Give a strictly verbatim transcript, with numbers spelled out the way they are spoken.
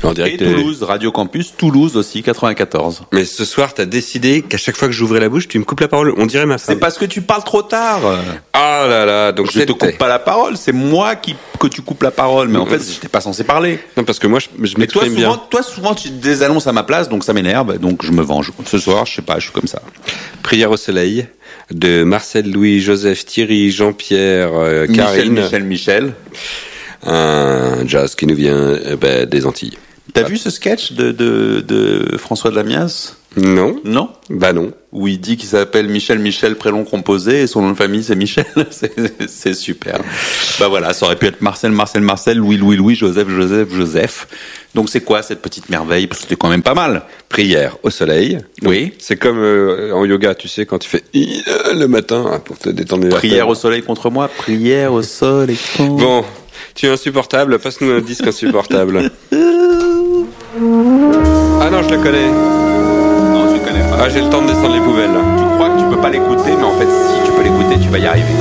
On dirait Et que t'es- Toulouse, Radio Campus Toulouse aussi, quatre-vingt-quatorze. Mais ce soir, t'as décidé qu'à chaque fois que j'ouvrais la bouche, tu me coupes la parole. On dirait ma C'est femme. parce que tu parles trop tard. Ah là là, donc Je te c'était- coupe pas la parole, c'est moi qui que tu coupes la parole, mais en fait, j'étais pas censé parler. Non, parce que moi, je, je Mais toi m'exprime souvent, bien. toi souvent tu désannonces à ma place, donc ça m'énerve, donc je me venge. Ce soir, je sais pas, je suis comme ça. Prière au soleil de Marcel, Louis, Joseph, Thierry, Jean-Pierre, euh, Michel, Karine. Michel, Michel. Un jazz qui nous vient euh, ben, des Antilles. T'as vu ce sketch de, de, de François de Lamias? Non. Non? Bah non. Où il dit qu'il s'appelle Michel Michel prénom composé et son nom de famille c'est Michel. c'est, c'est super. Bah voilà, ça aurait pu être Marcel Marcel Marcel, Louis Louis Louis, Joseph Joseph Joseph. Donc c'est quoi cette petite merveille? Parce que c'était quand même pas mal. Prière au soleil. Donc, Oui. C'est comme euh, en yoga, tu sais, quand tu fais euh, le matin hein, pour te détendre les Prière vertèbres. au soleil contre moi, prière au soleil contre... Bon, tu es insupportable, passe-nous un disque insupportable. Ah non, je le connais. Non, je connais pas. Ah, j'ai le temps de descendre les poubelles là. Tu crois que tu peux pas l'écouter, mais en fait si tu peux l'écouter, tu vas y arriver.